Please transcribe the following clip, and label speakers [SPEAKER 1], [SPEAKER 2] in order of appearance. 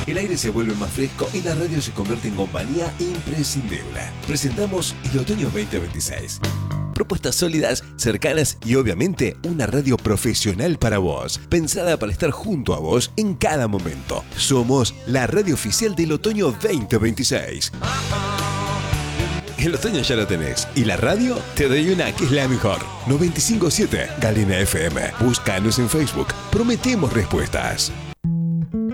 [SPEAKER 1] el aire se vuelve más fresco y la radio se convierte en compañía imprescindible. Presentamos el otoño 2026. Propuestas sólidas, cercanas y obviamente una radio profesional para vos, pensada para estar junto a vos en cada momento. Somos la radio oficial del otoño 2026. El otoño ya lo tenés y la radio te doy una que es la mejor. 95.7 Galena FM. Búscanos en Facebook. Prometemos respuestas.